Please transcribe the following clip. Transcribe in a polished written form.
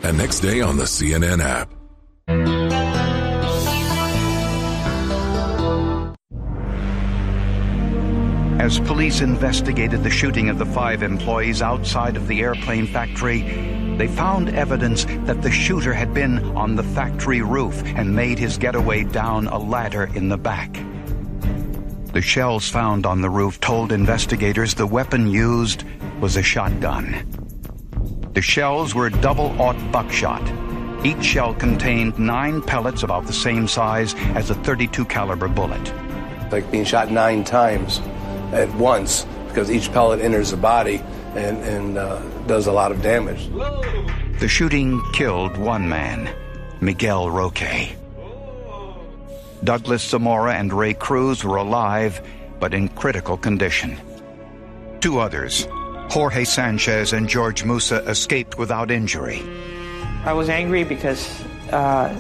and next day on the CNN app. As police investigated the shooting of the 5 employees outside of the airplane factory, they found evidence that the shooter had been on the factory roof and made his getaway down a ladder in the back. The shells found on the roof told investigators the weapon used was a shotgun. The shells were double-aught buckshot. Each shell contained 9 pellets about the same size as a .32 caliber bullet. Like being shot 9 times at once, because each pellet enters the body and does a lot of damage. The shooting killed one man, Miguel Roque. Douglas Zamora and Ray Cruz were alive, but in critical condition. 2 others, Jorge Sanchez and George Musa, escaped without injury. I was angry because